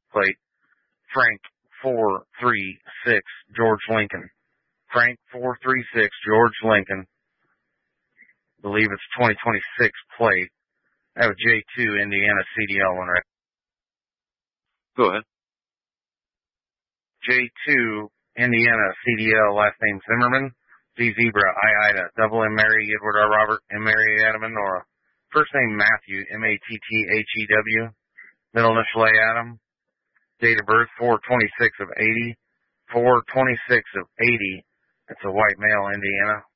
plate Frank 436 George Lincoln. Frank 436 George Lincoln. Believe it's 2026 plate. I have a J2 Indiana CDL one right. Go ahead. J2 Indiana CDL, last name Zimmerman. Z Zebra, I Ida, double M Mary, Edward R Robert, M Mary Adam and Nora. First name Matthew, Matthew. Middle initial A Adam. Date of birth 4/26 of 80. 4/26 of 80. It's a white male, Indiana.